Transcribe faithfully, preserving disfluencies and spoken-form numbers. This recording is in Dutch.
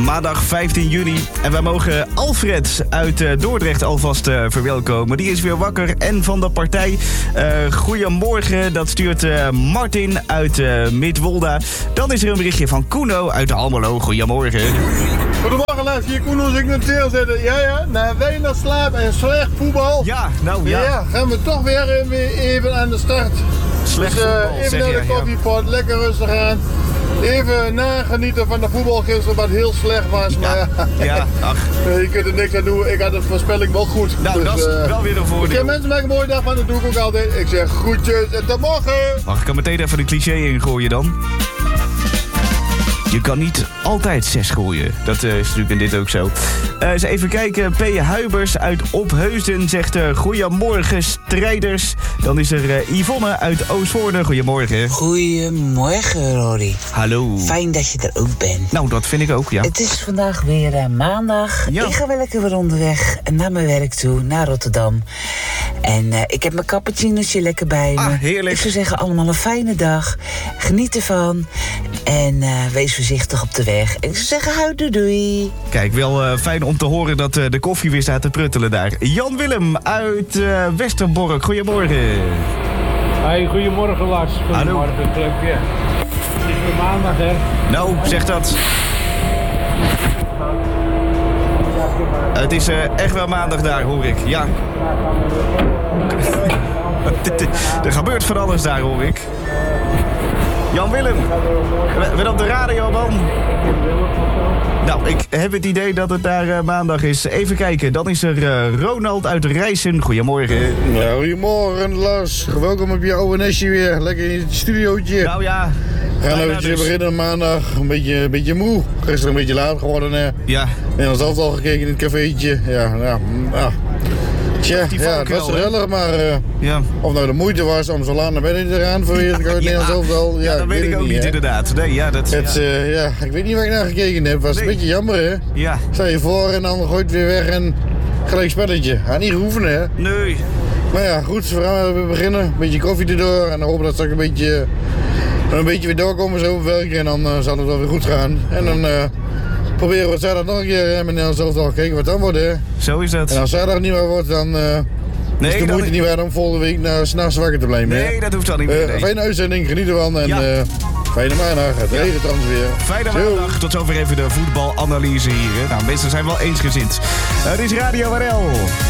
maandag vijftien juni. En wij mogen Alfred uit uh, Dordrecht alvast uh, verwelkomen. Die is weer wakker en van de partij. Uh, goedemorgen, dat stuurt uh, Martin uit uh, Midwolda. Dan is er een berichtje van Kuno uit Almelo. Goedemorgen. Goedemorgen, laat hier Kuno zich noteren zetten. Ja, ja, na weinig slaap en slecht voetbal. Ja, nou ja. Ja, gaan we toch weer even aan de start. Slecht dus, uh, voetbal, even zeg naar de je, koffiepot, ja. Lekker rustig aan. Even nagenieten van de voetbal gisteren, wat heel slecht was. Maar ja, ja, ach. Je kunt er niks aan doen. Ik had de voorspelling wel goed. Nou, dus, dat is uh, wel weer een voordeel. Ik zeg, mensen maken een mooie dag van, dat doe ik ook altijd. Ik zeg groetjes en tot morgen. Mag ik er meteen even een cliché in gooien dan? Je kan niet altijd zes gooien. Dat uh, is natuurlijk in dit ook zo. Uh, eens even kijken. P. Huibers uit Opheusden zegt... Uh, goedemorgen, strijders. Dan is er uh, Yvonne uit Oostvoorne. Goedemorgen. Goedemorgen, Rory. Hallo. Fijn dat je er ook bent. Nou, dat vind ik ook, ja. Het is vandaag weer uh, maandag. Ja. Ik ga wel lekker weer onderweg naar mijn werk toe, naar Rotterdam. En uh, ik heb mijn cappuccinootje lekker bij me. Ah, heerlijk. Ik zou zeggen, allemaal een fijne dag. Geniet ervan. En uh, wees voorzichtig op de weg. En ik zou zeggen, hou doei doei. Kijk, wel uh, fijn om te horen dat uh, de koffie weer staat te pruttelen daar. Jan Willem uit uh, Westerbork. Goedemorgen. Hey, goedemorgen Lars. Goedemorgen, Clubje. Het is weer maandag, hè? Nou, zeg dat. Het is uh, echt wel maandag daar, hoor ik. Ja. Er gebeurt van alles daar, hoor ik. Jan Willem, we zijn op de radio, man. Nou, ik heb het idee dat het daar uh, maandag is. Even kijken, dan is er uh, Ronald uit Rijssen. Goedemorgen. Nou, goedemorgen Lars. Welkom op je oude nestje weer. Lekker in het studiootje. Nou ja. We gaan eventjes dus beginnen maandag. Een beetje, een beetje moe. Gisteren een beetje laat geworden. Hè. Ja. En dan zelf al gekeken in het cafeetje. Ja, ja. ja. Tja, ja, het was gezellig, maar uh, ja. Of nou de moeite was om zo laat naar bed te gaan voor je, het Nederlands elftal. Ja, ja, dat weet ik ook niet, niet inderdaad. Nee, ja, dat, het, ja. Uh, ja, ik weet niet waar ik naar gekeken heb. Het was nee. een beetje jammer, hè? Ja. Sta je voor en dan gooit weer weg en gelijk spelletje. Ga niet hoeven, hè? Nee. Maar ja, goed, we gaan weer beginnen. Een beetje koffie erdoor en dan hopen dat straks een beetje, een beetje weer doorkomen zo op werk. En dan uh, zal het wel weer goed gaan. En dan... Uh, proberen we het zaterdag nog een keer hè, met Nederlands elftal kijken wat dan wordt, hè. Zo is dat. En als zaterdag niet meer wordt, dan uh, nee, is de moeite is... niet waard om volgende week naar s'nachts wakker te blijven. Nee, hè? Dat hoeft dan niet meer. Uh, nee. Fijne uitzending, geniet ervan en ja. uh, fijne maandag. Het ja. regent trouwens weer. Fijne maandag. Tot zover even de voetbalanalyse hier. Hè. Nou, mensen zijn wel eensgezind. Het is Radio R L.